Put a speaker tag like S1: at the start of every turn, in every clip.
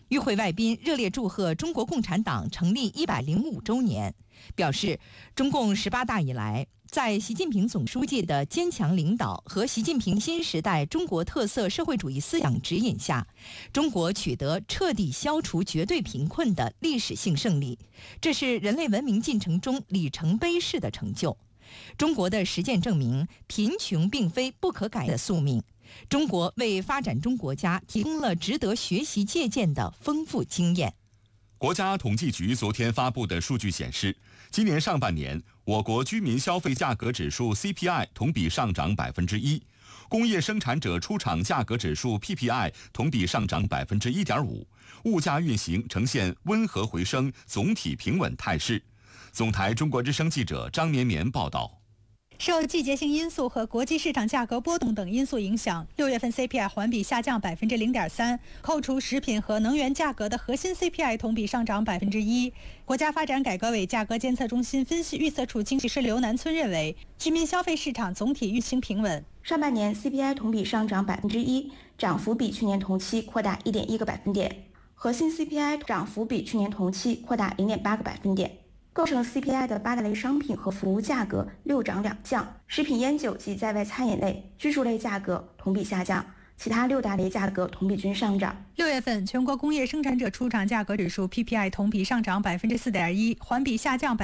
S1: 与会外宾热烈祝贺中国共产党成立105周年，表示中共18大以来，在习近平总书记的坚强领导和习近平新时代中国特色社会主义思想指引下，中国取得彻底消除绝对贫困的历史性胜利，这是人类文明进程中里程碑式的成就。中国的实践证明，贫穷并非不可改的宿命。中国为发展中国家提供了值得学习借鉴的丰富经验。
S2: 国家统计局昨天发布的数据显示，今年上半年，我国居民消费价格指数 CPI 同比上涨1%，工业生产者出厂价格指数 PPI 同比上涨1.5%，物价运行呈现温和回升、总体平稳态势。总台中国之声记者张绵绵报道。
S3: 受季节性因素和国际市场价格波动等因素影响，6月份 CPI 环比下降0.3%，扣除食品和能源价格的核心 CPI 同比上涨1%。国家发展改革委价格监测中心分析预测处经济师刘南村认为，居民消费市场总体运行平稳。
S4: 上半年 CPI 同比上涨1%，涨幅比去年同期扩大1.1个百分点，核心 CPI 涨幅比去年同期扩大0.8个百分点。构成 CPI 的8大类商品和服务价格6涨2降，食品烟酒及在外餐饮类、居住类价格同比下降，其他6大类价格同比均上涨。
S3: 6月份全国工业生产者出厂价格指数 PPI 同比上涨4.1%，环比下降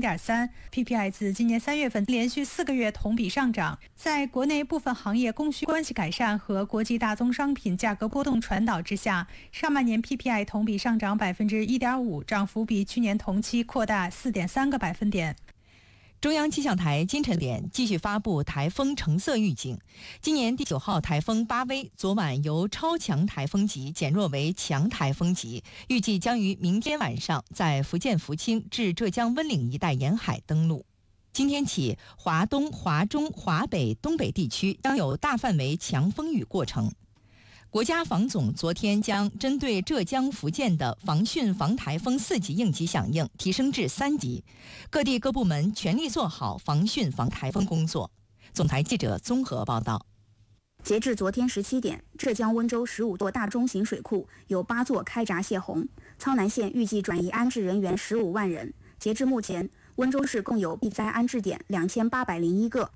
S3: 0.3%。PPI 自今年3月份连续4个月同比上涨。在国内部分行业供需关系改善和国际大宗商品价格波动传导之下，上半年 PPI 同比上涨1.5%，涨幅比去年同期扩大4.3个百分点。
S1: 中央气象台今晨点继续发布台风橙色预警。今年第9号台风巴威昨晚由超强台风级减弱为强台风级，预计将于明天晚上在福建福清至浙江温岭一带沿海登陆。今天起，华东、华中、华北、东北地区将有大范围强风雨过程。国家防总昨天将针对浙江、福建的防汛防台风4级应急响应提升至3级，各地各部门全力做好防汛防台风工作。总台记者综合报道。
S5: 截至昨天17点，浙江温州15座大中型水库有8座开闸泄洪，苍南县预计转移安置人员15万人。截至目前，温州市共有避灾安置点2801个。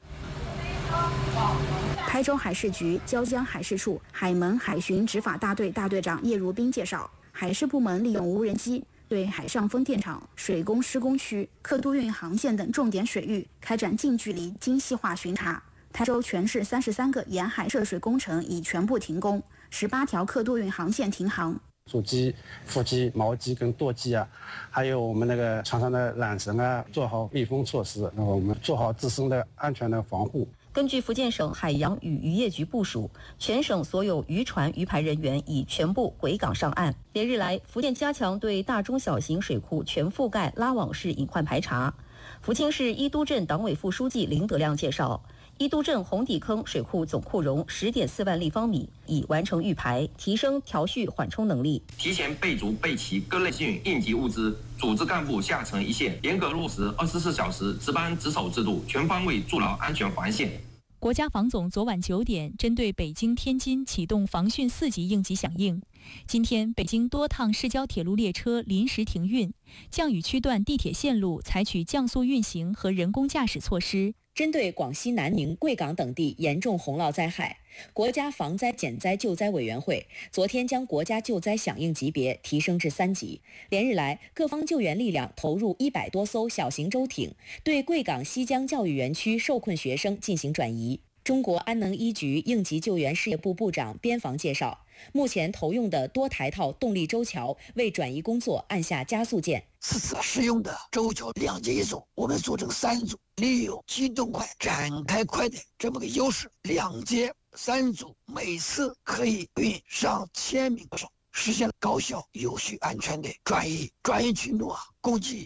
S5: 台州海事局椒江海事处海门海巡执法大队大队长叶如斌介绍，海事部门利用无人机对海上风电场、水工施工区、客渡运航线等重点水域开展近距离精细化巡查。台州全市33个沿海涉水工程已全部停工，18条客渡运航线停航。
S6: 主机、副机、锚机跟舵机啊，还有我们那个船上的缆绳啊，做好密封措施，然后我们做好自身的安全的防护。
S7: 根据福建省海洋与渔业局部署，全省所有渔船渔排人员已全部回港上岸。连日来，福建加强对大中小型水库全覆盖拉网式隐患排查。福清市伊都镇党委副书记林德亮介绍，伊都镇红底坑水库总库容10.4万立方米，已完成预排，提升调蓄缓冲能力。
S8: 提前备足备齐各类性应急物资，组织干部下沉一线，严格落实24小时值班值守制度，全方位筑牢安全环线。
S9: 国家防总昨晚9点针对北京、天津启动防汛4级应急响应。今天，北京多趟市郊铁路列车临时停运，降雨区段地铁线路采取降速运行和人工驾驶措施。
S10: 针对广西南宁、贵港等地严重洪涝灾害，国家防灾减灾救灾委员会昨天将国家救灾响应级别提升至3级。连日来，各方救援力量投入100多艘小型舟艇，对贵港西江教育园区受困学生进行转移。中国安能一局应急救援事业部部长边防介绍，目前投用的多台套动力舟桥为转移工作按下加速键。
S11: 此次使用的舟桥2节1艘，我们组成3组，利用机动快、展开快的这么个优势，2节3组，每次可以运上1000名手，实现了高效、有序、安全的转移。转移群众共计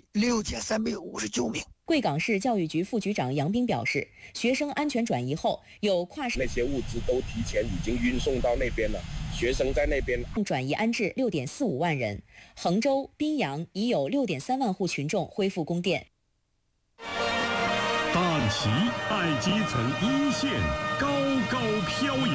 S11: 6359名。
S10: 贵港市教育局副局长杨斌表示，学生安全转移后，有跨市
S12: 那些物资都提前已经运送到那边了，学生在那边
S10: 转移安置6.45万人。衡州、宾阳已有6.3万户群众恢复供电。
S13: 大旗爱基层一线高高飘扬。